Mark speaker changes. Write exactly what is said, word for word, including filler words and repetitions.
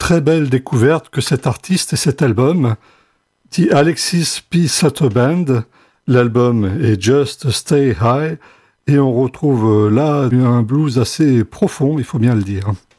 Speaker 1: très belle découverte que cet artiste et cet album. The Alexis P. Sutter Band, l'album est Just Stay High, et on retrouve là un blues assez profond, il faut bien le dire.